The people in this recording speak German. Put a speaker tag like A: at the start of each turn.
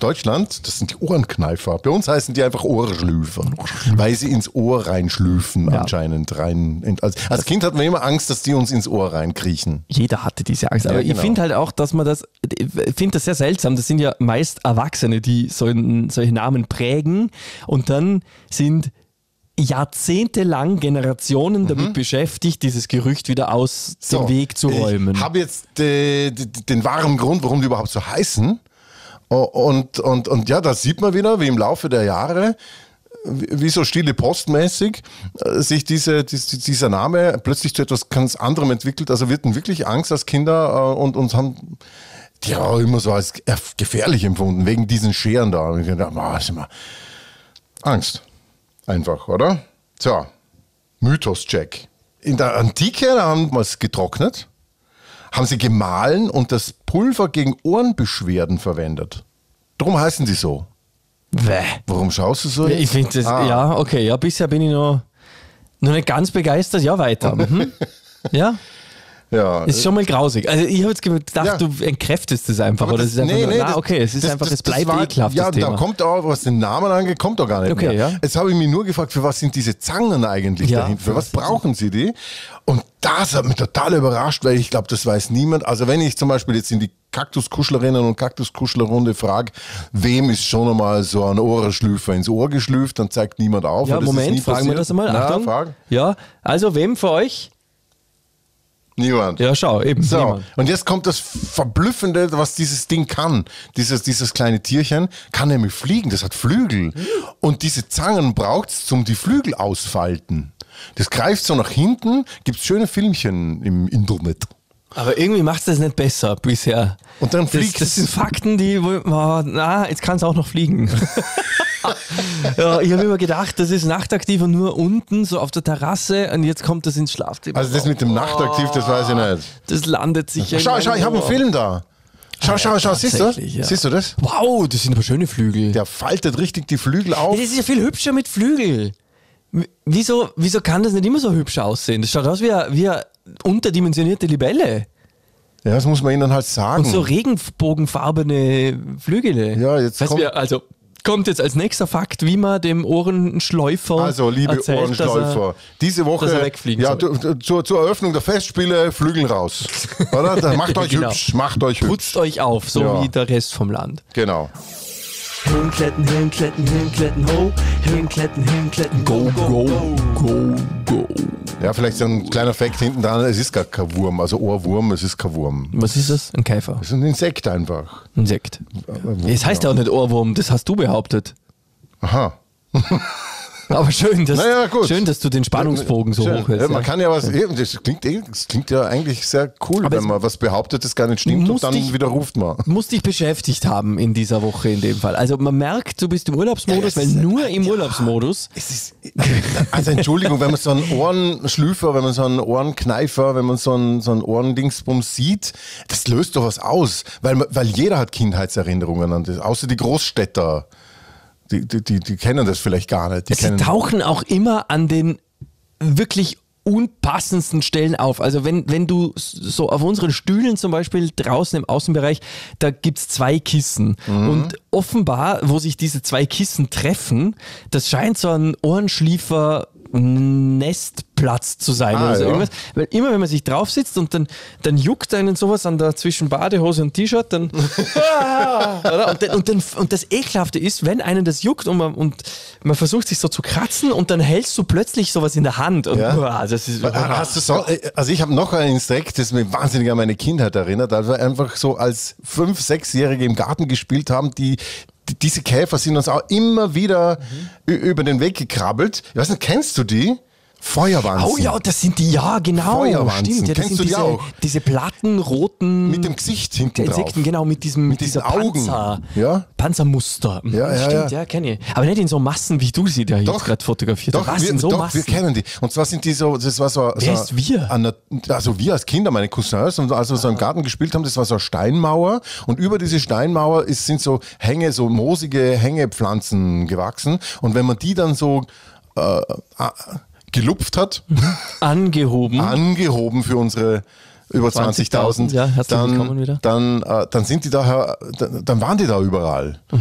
A: Deutschland, das sind die Ohrenkneifer. Bei uns heißen die einfach Ohrschlüfer, weil sie ins Ohr reinschlüpfen anscheinend. Als Kind hatten wir immer Angst, dass die uns ins Ohr reinkriechen.
B: Jeder hatte diese Angst. Aber ich finde halt auch, dass man ich finde das sehr seltsam. Das sind ja meist Erwachsene, die solche Namen prägen und dann sind jahrzehntelang Generationen damit beschäftigt, dieses Gerücht wieder aus dem Weg zu räumen.
A: Ich habe jetzt den wahren Grund, warum die überhaupt so heißen. Und ja, da sieht man wieder, wie im Laufe der Jahre, wie so stille postmäßig, sich dieser Name plötzlich zu etwas ganz anderem entwickelt. Also wir hatten wirklich Angst als Kinder und uns haben die auch immer so als gefährlich empfunden, wegen diesen Scheren da. Und ich dachte, Angst. Einfach, oder? So, Mythos-Check. In der Antike haben wir es getrocknet, haben sie gemahlen und das Pulver gegen Ohrenbeschwerden verwendet. Darum heißen die so. Warum schaust du so?
B: Ich finde das, ja, okay, ja, bisher bin ich noch nicht ganz begeistert. Ja, weiter. Ja.
A: Ja,
B: ist schon mal grausig. Also ich habe jetzt gedacht, du entkräftest es einfach. Oder es ist einfach es bleibt ekelhaft, das Thema.
A: Da kommt auch, was den Namen angeht, kommt doch gar nicht mehr.
B: Ja.
A: Jetzt habe ich mich nur gefragt, für was sind diese Zangen eigentlich dahinter? Für was brauchen sie die? Und das hat mich total überrascht, weil ich glaube, das weiß niemand. Also wenn ich zum Beispiel jetzt in die Kaktuskuschlerinnen und Kaktuskuschlerrunde frage, wem ist schon einmal so ein Ohrenschlüfer ins Ohr geschlüpft, dann zeigt niemand auf.
B: Ja, Moment, fragen wir das einmal. Achtung.
A: Frage.
B: Ja, also wem für euch?
A: Niemand.
B: Ja, schau, eben.
A: So,
B: niemand.
A: und jetzt kommt das Verblüffende, was dieses Ding kann. Dieses kleine Tierchen kann nämlich fliegen, das hat Flügel. Und diese Zangen braucht es, um die Flügel ausfalten. Das greift so nach hinten, gibt es schöne Filmchen im Internet.
B: Aber irgendwie macht es das nicht besser bisher.
A: Und dann fliegt
B: das sind Fakten, jetzt kann es auch noch fliegen. Ja, ich habe immer gedacht, das ist nachtaktiv und nur unten, so auf der Terrasse, und jetzt kommt das ins Schlafzimmer.
A: Also das mit dem Nachtaktiv, das weiß ich nicht.
B: Das landet sicher.
A: Schau, ich habe einen Film da. Schau, siehst du?
B: Ja.
A: Siehst du das?
B: Wow, das sind aber schöne Flügel.
A: Der faltet richtig die Flügel auf.
B: Ja, das ist ja viel hübscher mit Flügel. Wieso kann das nicht immer so hübsch aussehen? Das schaut aus wie eine unterdimensionierte Libelle.
A: Ja, das muss man ihnen halt sagen.
B: Und so regenbogenfarbene Flügel.
A: Ja, jetzt
B: kommt jetzt als nächster Fakt, wie man dem Ohrenschläufer
A: Also, liebe
B: erzählt,
A: Ohrenschläufer, diese Woche
B: dass er wegfliegen
A: zur Eröffnung der Festspiele Flügel raus. Oder? Dann macht euch
B: Genau.
A: hübsch, macht euch hübsch.
B: Putzt euch auf, so wie der Rest vom Land.
A: Genau.
C: Hirnkletten, Hirnkletten, Hirnkletten, ho. Hirnkletten, Hirnkletten, go, go, go, go.
A: Ja, vielleicht so ein kleiner Fakt hinten dran, es ist gar kein Wurm, also Ohrwurm, es ist kein Wurm.
B: Was ist das? Ein Käfer?
A: Es ist ein Insekt einfach.
B: Insekt. Es heißt ja auch nicht Ohrwurm, das hast du behauptet.
A: Aha.
B: Aber schön, dass
A: schön,
B: dass du den Spannungsbogen so hoch hältst.
A: Ja, man kann ja was, das klingt ja eigentlich sehr cool,
B: aber
A: wenn man was behauptet, das gar nicht stimmt und dann widerruft man.
B: Muss dich beschäftigt haben in dieser Woche in dem Fall. Also man merkt, du bist im Urlaubsmodus, weil nur im Urlaubsmodus.
A: Also Entschuldigung, wenn man so einen Ohrenschlüfer, wenn man so einen Ohrenkneifer, wenn man so einen Ohrendingsbums sieht, das löst doch was aus, weil jeder hat Kindheitserinnerungen an das, außer die Großstädter. Die kennen das vielleicht gar nicht.
B: Sie tauchen auch immer an den wirklich unpassendsten Stellen auf. Also wenn du so auf unseren Stühlen zum Beispiel draußen im Außenbereich, da gibt es 2 Kissen. Und offenbar, wo sich diese 2 Kissen treffen, das scheint so ein Ohrenschliefer Nestplatz zu sein oder so irgendwas. Weil immer wenn man sich drauf sitzt und dann juckt einen sowas an der zwischen Badehose und T-Shirt, dann und das Ekelhafte ist, wenn einen das juckt und man versucht sich so zu kratzen und dann hältst du plötzlich sowas in der Hand. Und, das ist,
A: also ich habe noch ein Insekt, das mich wahnsinnig an meine Kindheit erinnert, als wir einfach so als 5-, 6-Jährige im Garten gespielt haben, diese Käfer sind uns auch immer wieder über den Weg gekrabbelt. Ich weiß nicht, kennst du die? Feuerwanzen.
B: Oh ja, das sind die, ja genau.
A: Feuerwanzen.
B: Stimmt, ja, das
A: Kennst
B: sind
A: du die auch?
B: Diese platten, roten...
A: Mit dem Gesicht hinten drauf.
B: Insekten, genau, mit diesen
A: Augen.
B: Panzermuster.
A: Ja.
B: Ja, kenne ich. Aber nicht in so Massen, wie du sie da jetzt gerade fotografiert hast.
A: Wir kennen die. Und zwar sind die so, das war so...
B: Wer ist wir?
A: Also wir als Kinder, meine Cousins, und als wir so im Garten gespielt haben, das war so eine Steinmauer und über diese Steinmauer sind so moosige Hängepflanzen gewachsen und wenn man die dann so... gelupft hat. Angehoben für unsere über 20.000.
B: Ja, herzlich willkommen wieder.
A: Dann sind die dann waren die da überall.